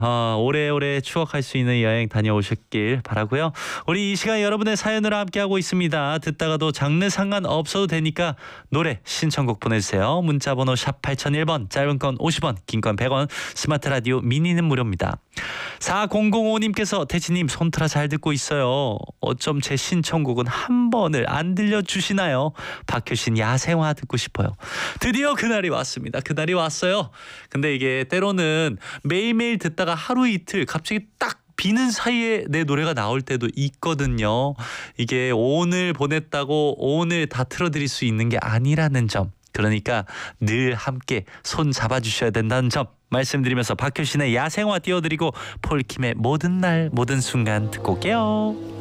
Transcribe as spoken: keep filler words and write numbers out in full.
어, 오래오래 추억할 수 있는 여행 다녀오셨길 바라고요. 우리 이 시간 여러분의 사연으로 함께하고 있습니다. 듣다가도 장르 상관없어도 되니까 노래 신청곡 보내주세요. 문자번호 샵 팔공공일 번, 짧은 건 오십 원, 긴 건 백 원, 스마트 라디오 미니는 무료입니다. 사공공오님께서 태진님 손트라 잘 듣고 있어요. 어쩜 제 신청곡은 한 번을 안 들려주시나요? 박효신 야생화 듣고 싶어요. 드디어 그날이 왔습니다. 그날이 왔어요. 근데 이게 때로는 매일매일 듣다가 하루 이틀 갑자기 딱 비는 사이에 내 노래가 나올 때도 있거든요. 이게 오늘 보냈다고 오늘 다 틀어드릴 수 있는 게 아니라는 점. 그러니까 늘 함께 손 잡아주셔야 된다는 점 말씀드리면서 박효신의 야생화 띄워드리고 폴킴의 모든 날 모든 순간 듣고 올게요.